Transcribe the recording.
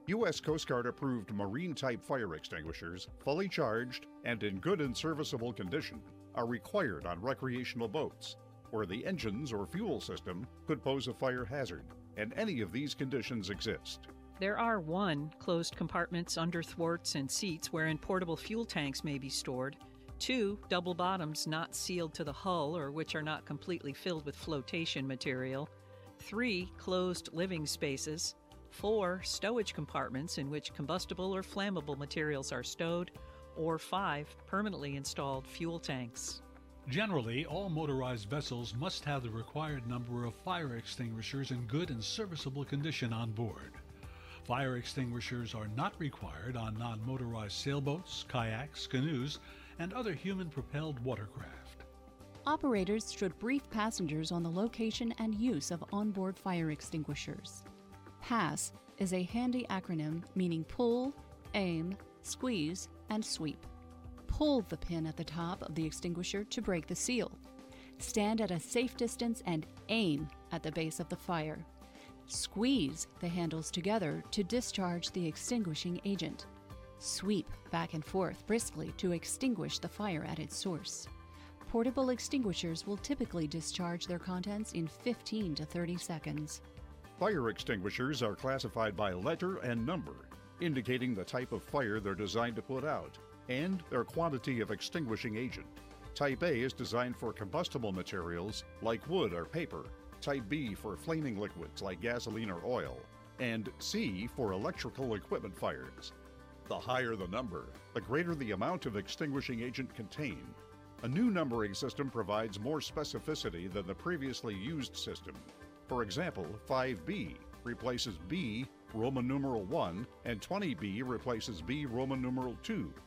U.S. Coast Guard approved marine-type fire extinguishers, fully charged and in good and serviceable condition, are required on recreational boats, where the engines or fuel system could pose a fire hazard, and any of these conditions exist. There are 1, closed compartments under thwarts and seats wherein portable fuel tanks may be stored, 2, double bottoms not sealed to the hull or which are not completely filled with flotation material, 3, closed living spaces, 4, stowage compartments in which combustible or flammable materials are stowed, or 5, permanently installed fuel tanks. Generally, all motorized vessels must have the required number of fire extinguishers in good and serviceable condition on board. Fire extinguishers are not required on non-motorized sailboats, kayaks, canoes, and other human-propelled watercraft. Operators should brief passengers on the location and use of onboard fire extinguishers. PASS is a handy acronym meaning pull, aim, squeeze, and sweep. Pull the pin at the top of the extinguisher to break the seal. Stand at a safe distance and aim at the base of the fire. Squeeze the handles together to discharge the extinguishing agent. Sweep back and forth briskly to extinguish the fire at its source. Portable extinguishers will typically discharge their contents in 15 to 30 seconds. Fire extinguishers are classified by letter and number, indicating the type of fire they're designed to put out, and their quantity of extinguishing agent. Type A is designed for combustible materials like wood or paper, Type B for flaming liquids like gasoline or oil, and C for electrical equipment fires. The higher the number, the greater the amount of extinguishing agent contained. A new numbering system provides more specificity than the previously used system. For example, 5B replaces B Roman numeral 1 and 20B replaces B Roman numeral 2